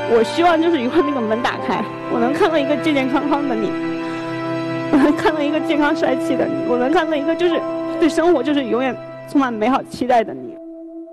我希望就是以后那个门打开，我能看到一个健健康康的你，我能看到一个健康帅气的你，我能看到一个就是对生活就是永远充满美好期待的你。